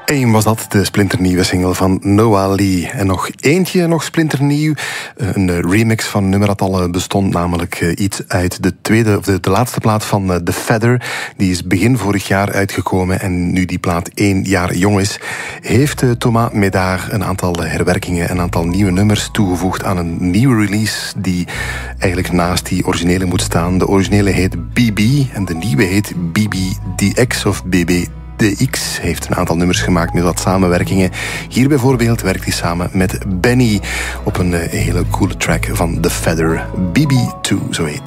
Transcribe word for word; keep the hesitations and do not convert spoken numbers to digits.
Eén was dat, de splinternieuwe single van Noah Lee. En nog eentje, nog splinternieuw. Een remix van een nummer dat al bestond, namelijk iets uit de tweede, of de, de laatste plaat van The Feather. Die is begin vorig jaar uitgekomen en nu die plaat één jaar jong is, heeft Thomas Médard een aantal herwerkingen, een aantal nieuwe nummers toegevoegd aan een nieuwe release die eigenlijk naast die originele moet staan. De originele heet B B en de nieuwe heet B B D X of B B De X heeft een aantal nummers gemaakt met wat samenwerkingen. Hier bijvoorbeeld werkt hij samen met Benny op een hele coole track van The Feather. B B twee, zo heet